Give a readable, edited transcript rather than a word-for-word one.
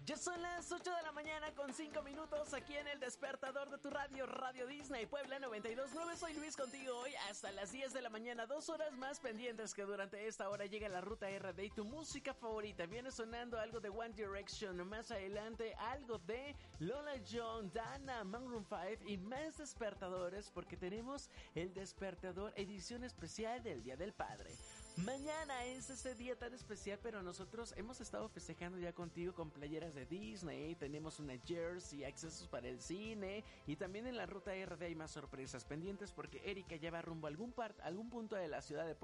Ya son las 8 de la mañana con 5 minutos aquí en el despertador de tu radio, Radio Disney Puebla 92.9. Soy Luis contigo hoy hasta las 10 de la mañana, 2 horas más pendientes que durante esta hora llega la Ruta RD y tu música favorita. Viene sonando algo de One Direction, más adelante algo de Lola Young, Dana, Maroon 5 y más despertadores porque tenemos el despertador edición especial del Día del Padre. Mañana es ese día tan especial, pero nosotros hemos estado festejando ya contigo con playeras de Disney, tenemos una jersey, accesos para el cine y también en la Ruta RD hay más sorpresas pendientes porque Erika ya va rumbo a algún punto de la ciudad de Puebla